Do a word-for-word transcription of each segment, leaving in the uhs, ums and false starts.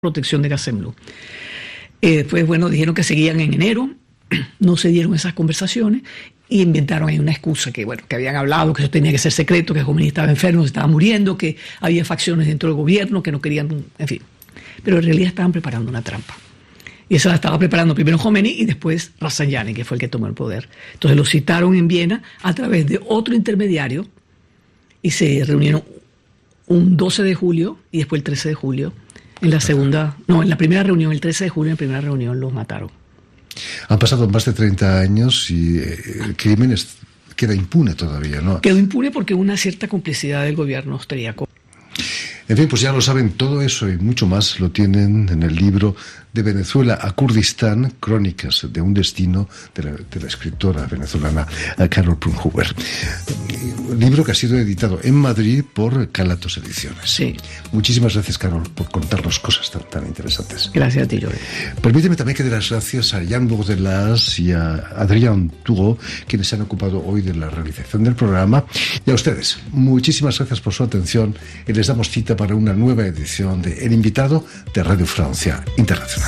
protección de Gazemlú. Eh, después, bueno, dijeron que seguían en enero, no se dieron esas conversaciones y inventaron ahí una excusa que, bueno, que habían hablado, que eso tenía que ser secreto, que Jomeini estaba enfermo, se estaba muriendo, que había facciones dentro del gobierno, que no querían, en fin. Pero en realidad estaban preparando una trampa. Y esa la estaba preparando primero Jomeini y después Rafsanjani, que fue el que tomó el poder. Entonces lo citaron en Viena a través de otro intermediario y se reunieron un doce de julio y después el trece de julio. En la segunda, no, en la primera reunión, el trece de julio, en la primera reunión los mataron. Han pasado más de treinta años y el crimen es, queda impune todavía, ¿no? Quedó impune porque hubo una cierta complicidad del gobierno austríaco. En fin, pues ya lo saben, todo eso y mucho más lo tienen en el libro De Venezuela a Kurdistán, Crónicas de un destino, de la, de la escritora venezolana Carol Prunhuber. Un libro que ha sido editado en Madrid por Calatos Ediciones. Sí. Muchísimas gracias, Carol, por contarnos cosas tan, tan interesantes. Gracias a ti, Jordi. Permíteme también que dé las gracias a Jan Bourdelas y a Adrián Tugo, quienes se han ocupado hoy de la realización del programa. Y a ustedes, muchísimas gracias por su atención y les damos cita para una nueva edición de El Invitado de Radio Francia Internacional.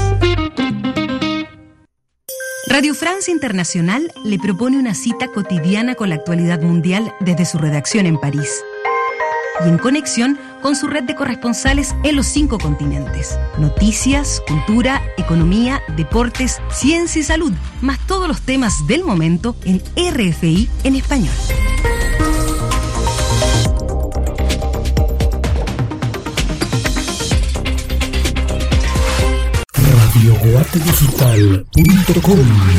Radio Francia Internacional le propone una cita cotidiana con la actualidad mundial desde su redacción en París y en conexión con su red de corresponsales en los cinco continentes. Noticias, cultura, economía, deportes, ciencia y salud, más todos los temas del momento en R F I en español. radio guate digital punto com